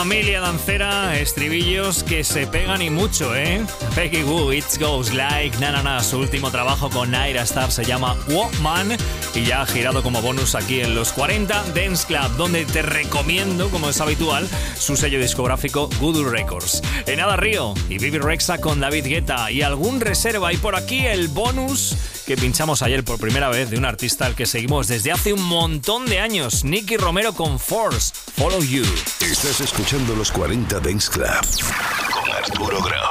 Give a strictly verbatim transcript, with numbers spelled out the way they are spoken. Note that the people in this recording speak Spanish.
Familia dancera, estribillos que se pegan y mucho, ¿eh? Peggy Gou, It Goes Like, na na na, su último trabajo con Naira Star se llama Woman y ya ha girado como bonus aquí en los cuarenta Dance Club, donde te recomiendo, como es habitual, su sello discográfico Voodoo Records. En Nada Río y Bibi Rexha con David Guetta y algún reserva, y por aquí el bonus que pinchamos ayer por primera vez de un artista al que seguimos desde hace un montón de años, Nicky Romero con Force, Follow You. Estás escuchando los cuarenta Dance Club con Arturo Grau.